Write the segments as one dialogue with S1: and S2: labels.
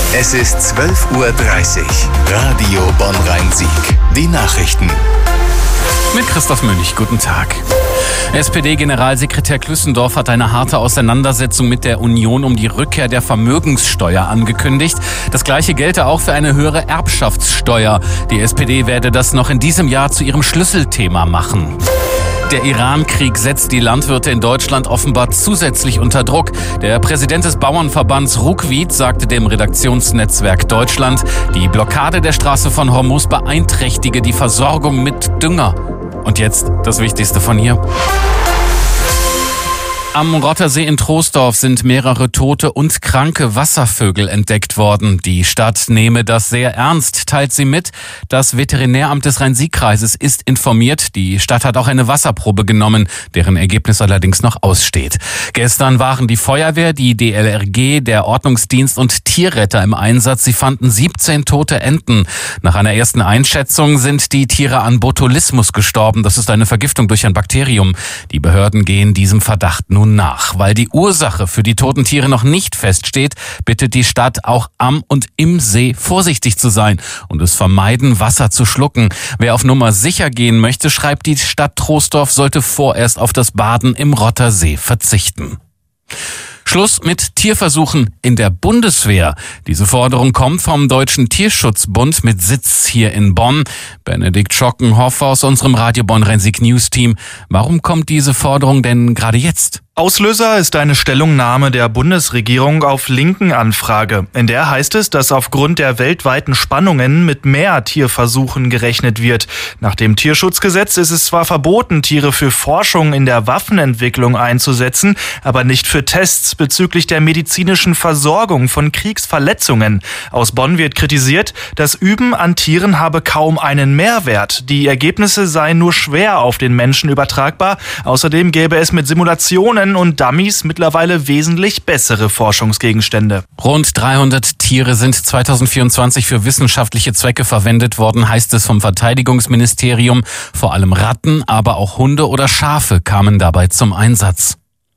S1: Es ist 12:30 Uhr. Radio Bonn-Rhein-Sieg. Die Nachrichten.
S2: Mit Christoph Münch, guten Tag. SPD-Generalsekretär Klüssendorf hat eine harte Auseinandersetzung mit der Union um die Rückkehr der Vermögenssteuer angekündigt. Das Gleiche gelte auch für eine höhere Erbschaftssteuer. Die SPD werde das noch in diesem Jahr zu ihrem Schlüsselthema machen. Der Iran-Krieg setzt die Landwirte in Deutschland offenbar zusätzlich unter Druck. Der Präsident des Bauernverbands Ruckwied sagte dem Redaktionsnetzwerk Deutschland, die Blockade der Straße von Hormuz beeinträchtige die Versorgung mit Dünger. Und jetzt das Wichtigste von hier. Am Rottersee in Troisdorf sind mehrere tote und kranke Wasservögel entdeckt worden. Die Stadt nehme das sehr ernst, teilt sie mit. Das Veterinäramt des Rhein-Sieg-Kreises ist informiert. Die Stadt hat auch eine Wasserprobe genommen, deren Ergebnis allerdings noch aussteht. Gestern waren die Feuerwehr, die DLRG, der Ordnungsdienst und Tierretter im Einsatz. Sie fanden 17 tote Enten. Nach einer ersten Einschätzung sind die Tiere an Botulismus gestorben. Das ist eine Vergiftung durch ein Bakterium. Die Behörden gehen diesem Verdacht nun nach. Weil die Ursache für die toten Tiere noch nicht feststeht, bittet die Stadt auch am und im See vorsichtig zu sein und es vermeiden, Wasser zu schlucken. Wer auf Nummer sicher gehen möchte, schreibt die Stadt Troisdorf, sollte vorerst auf das Baden im Rottersee verzichten. Schluss mit Tierversuchen in der Bundeswehr. Diese Forderung kommt vom Deutschen Tierschutzbund mit Sitz hier in Bonn. Benedikt Schockenhoff aus unserem Radio Bonn-Rhein-Sieg News Team. Warum kommt diese Forderung denn gerade jetzt?
S3: Auslöser ist eine Stellungnahme der Bundesregierung auf linken Anfrage. In der heißt es, dass aufgrund der weltweiten Spannungen mit mehr Tierversuchen gerechnet wird. Nach dem Tierschutzgesetz ist es zwar verboten, Tiere für Forschung in der Waffenentwicklung einzusetzen, aber nicht für Tests bezüglich der medizinischen Versorgung von Kriegsverletzungen. Aus Bonn wird kritisiert, das Üben an Tieren habe kaum einen Mehrwert. Die Ergebnisse seien nur schwer auf den Menschen übertragbar. Außerdem gäbe es mit Simulationen und Dummies mittlerweile wesentlich bessere Forschungsgegenstände.
S2: Rund 300 Tiere sind 2024 für wissenschaftliche Zwecke verwendet worden, heißt es vom Verteidigungsministerium. Vor allem Ratten, aber auch Hunde oder Schafe kamen dabei zum Einsatz.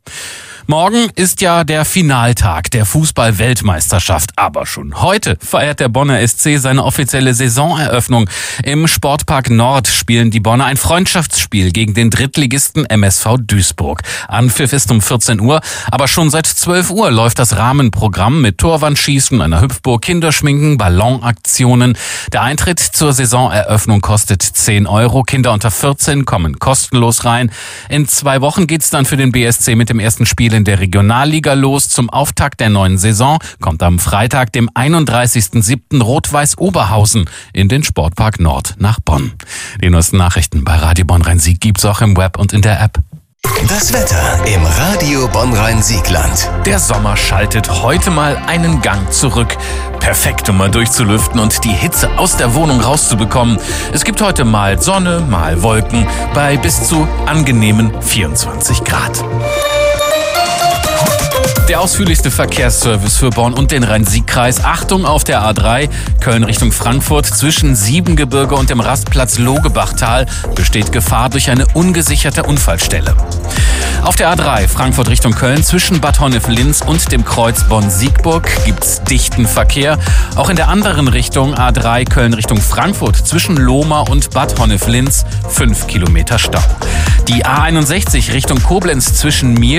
S2: Morgen ist ja der Finaltag der Fußball-Weltmeisterschaft. Aber schon heute feiert der Bonner SC seine offizielle Saisoneröffnung. Im Sportpark Nord spielen die Bonner ein Freundschaftsspiel gegen den Drittligisten MSV Duisburg. Anpfiff ist um 14 Uhr, aber schon seit 12 Uhr läuft das Rahmenprogramm mit Torwandschießen, einer Hüpfburg, Kinderschminken, Ballonaktionen. Der Eintritt zur Saisoneröffnung kostet 10 Euro. Kinder unter 14 kommen kostenlos rein. In 2 Wochen geht's dann für den BSC mit dem ersten Spiel in der Regionalliga los. Zum Auftakt der neuen Saison kommt am Freitag, dem 31.07. Rot-Weiß Oberhausen in den Sportpark Nord nach Bonn. Die neuesten Nachrichten bei Radio Bonn-Rhein-Sieg gibt's auch im Web und in der App.
S1: Das Wetter im Radio Bonn-Rhein-Siegland.
S2: Der Sommer schaltet heute mal einen Gang zurück. Perfekt, um mal durchzulüften und die Hitze aus der Wohnung rauszubekommen. Es gibt heute mal Sonne, mal Wolken bei bis zu angenehmen 24 Grad. Der ausführlichste Verkehrsservice für Bonn und den Rhein-Sieg-Kreis. Achtung auf der A3, Köln Richtung Frankfurt. Zwischen Siebengebirge und dem Rastplatz Logebachtal besteht Gefahr durch eine ungesicherte Unfallstelle. Auf der A3 Frankfurt Richtung Köln zwischen Bad Honnef-Linz und dem Kreuz Bonn-Siegburg gibt's dichten Verkehr. Auch in der anderen Richtung A3 Köln Richtung Frankfurt zwischen Lohmar und Bad Honnef-Linz 5 Kilometer Stau. Die A61 Richtung Koblenz zwischen Miel